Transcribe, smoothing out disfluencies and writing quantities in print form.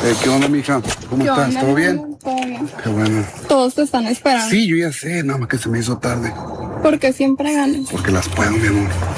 ¿Qué onda, mija? ¿Cómo ¿Qué estás? onda, ¿Todo mi bien? amor? Todo bien. Qué bueno. Todos te están esperando. Sí, yo ya sé, nada más que se me hizo tarde. Porque siempre ganas. Porque las puedo, mi amor.